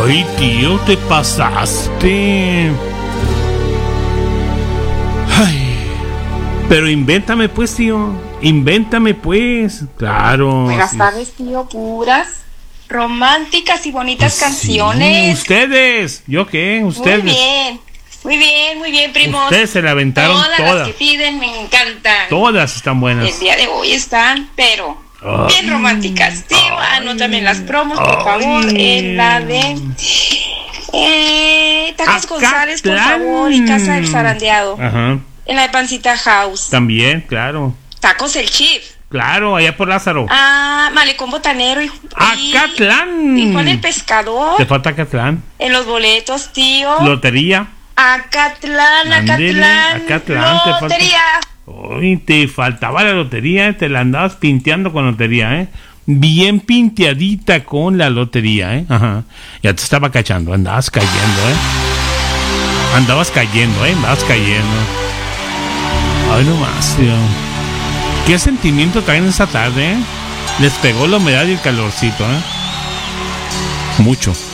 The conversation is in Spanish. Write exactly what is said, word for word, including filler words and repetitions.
Ay, tío, te pasaste. Ay, pero invéntame pues, tío. Invéntame pues. Claro. Buenas sí. tardes, tío. Puras románticas y bonitas Sí, canciones. ustedes. ¿Yo qué? Ustedes. Muy bien. Muy bien, muy bien, primos. Ustedes se la aventaron todas. todas. Las que piden me encantan. Todas están buenas. El día de hoy están, pero Ay. bien románticas. Tío, anótame las promos, por Ay. favor. En la de eh, Tacos González, por Acatlán. favor. Y Casa del Zarandeado. Ajá. En la de Pancita House. También, claro. Tacos El Chip. Claro, allá por Lázaro. Ah, Malecón Botanero. Y, y, Acatlán. ¿Y cuál el pescador? Te falta Acatlán. En los boletos, tío. Lotería. Acatlán, Ándele, Acatlán. Acatlán, te falta- Lotería. Uy, te faltaba la lotería, eh, te la andabas pinteando con lotería, ¿eh? Bien pinteadita con la lotería, ¿eh? Ajá. Ya te estaba cachando, andabas cayendo, ¿eh? Andabas cayendo, ¿eh? Andabas cayendo. Ay, no más, tío. ¿Qué sentimiento traen esta tarde, eh? Les pegó la humedad y el calorcito, ¿eh? Mucho.